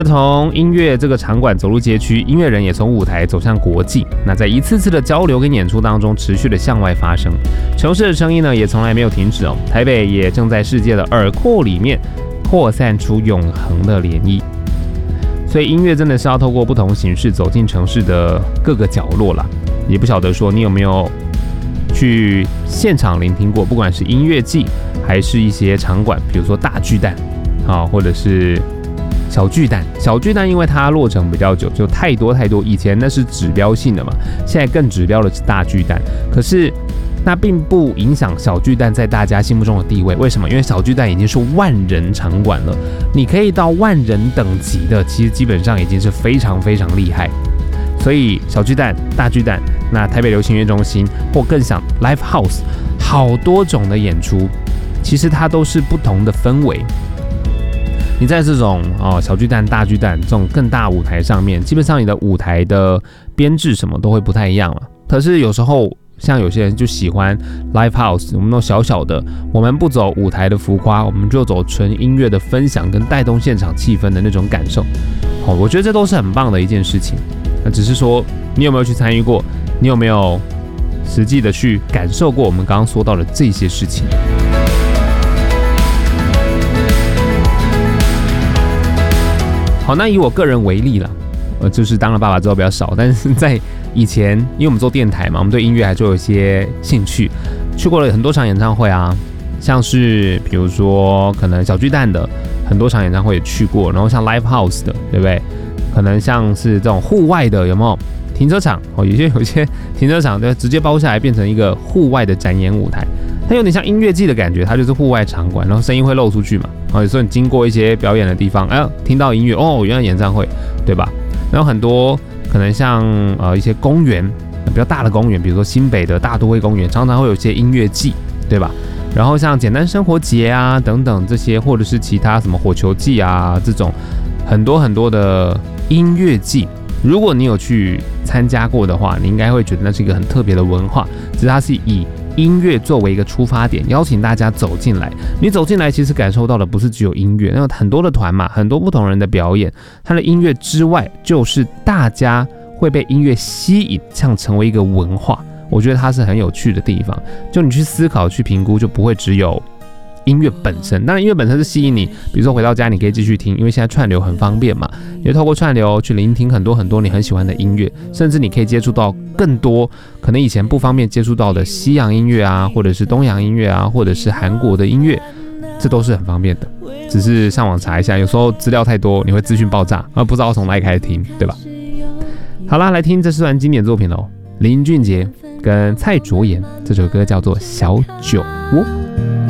从音乐这个场馆走入街区，音乐人也从舞台走向国际。那在一次次的交流跟演出当中，持续的向外发声。城市的声音呢，也从来没有停止哦。台北也正在世界的耳廓里面扩散出永恒的涟漪。所以音乐真的是要透过不同形式走进城市的各个角落啦。也不晓得说你有没有去现场聆听过，不管是音乐季还是一些场馆，比如说大巨蛋啊，或者是小巨蛋，小巨蛋因为它落成比较久，就太多，以前那是指标性的嘛，现在更指标的是大巨蛋。可是那并不影响小巨蛋在大家心目中的地位，为什么？因为小巨蛋已经是万人场馆了，你可以到万人等级的，其实基本上已经是非常非常厉害。所以小巨蛋、大巨蛋，那台北流行音乐中心或更想 Live House， 好多种的演出，其实它都是不同的氛围。你在这种小巨蛋、大巨蛋这种更大舞台上面，基本上你的舞台的编制什么都会不太一样了。可是有时候像有些人就喜欢 live house， 我们都小小的，我们不走舞台的浮夸，我们就走纯音乐的分享跟带动现场气氛的那种感受。我觉得这都是很棒的一件事情。那只是说你有没有去参与过，你有没有实际的去感受过我们刚刚说到的这些事情。好，那以我个人为例啦，就是当了爸爸之后比较少，但是在以前，因为我们做电台嘛，我们对音乐还是有一些兴趣，去过了很多场演唱会啊，像是比如说可能小巨蛋的很多场演唱会也去过，然后像 live house 的，对不对？可能像是这种户外的，有没有？停车场有些停车场就直接包下来变成一个户外的展演舞台，它有点像音乐季的感觉，它就是户外场馆，然后声音会漏出去嘛。有时候你经过一些表演的地方，听到音乐，原来演唱会，对吧？然后很多可能像一些公园，比较大的公园，比如说新北的大都会公园，常常会有一些音乐季，对吧？然后像简单生活节啊等等这些，或者是其他什么火球季啊这种很多的音乐季，如果你有去参加过的话，你应该会觉得那是一个很特别的文化，只是它是以音乐作为一个出发点，邀请大家走进来。你走进来，其实感受到的不是只有音乐，那很多的团嘛，很多不同人的表演，它的音乐之外，就是大家会被音乐吸引，像成为一个文化。我觉得它是很有趣的地方。就你去思考、去评估，就不会只有音乐本身。当然，音乐本身是吸引你，比如说回到家你可以继续听，因为现在串流很方便嘛，你就透过串流去聆听很多你很喜欢的音乐，甚至你可以接触到更多可能以前不方便接触到的西洋音乐啊，或者是东洋音乐啊，或者是韩国的音乐，这都是很方便的。只是上网查一下，有时候资料太多，你会资讯爆炸，不知道从哪里开始听，对吧？好啦，来听这是段经典作品喽，林俊杰跟蔡卓妍，这首歌叫做《小酒窝》。